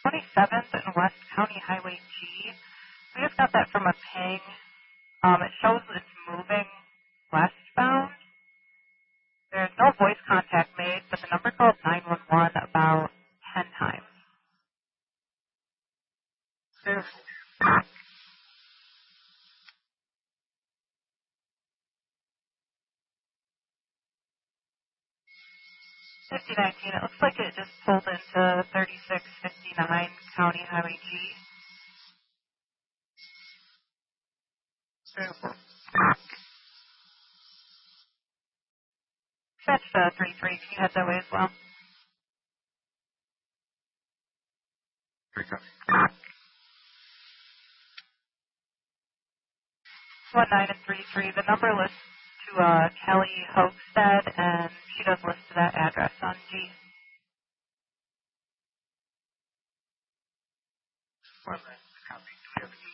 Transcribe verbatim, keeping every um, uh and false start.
twenty-seventh and West County Highway G. We just got that from a ping. Um, it shows it's moving westbound. There's no voice contact made, but the number called nine one one about ten times. fifty nineteen, it looks like it just pulled into thirty-six fifty-nine County Highway G. Fetch uh, three three, can you head that way as well? one nine and three three, the number lists to uh, Kelly Hoekstead, and she does list to that address on G. Copy. Do we have any